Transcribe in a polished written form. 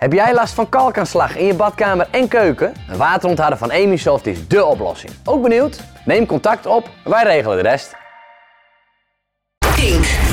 Heb jij last van kalkaanslag in je badkamer en keuken? Een waterontharder van Emisoft is dé oplossing. Ook benieuwd? Neem contact op, wij regelen de rest. Kink.